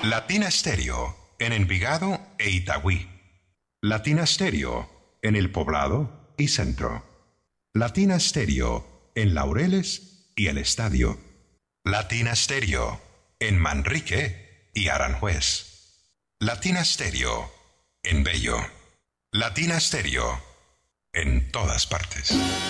Latina Stereo en Envigado e Itagüí. Latina Stereo en El Poblado y Centro. Latina Stereo en Laureles y El Estadio. Latina Stereo en Manrique y Aranjuez. Latina Stereo en Bello. Latina Stereo en todas partes.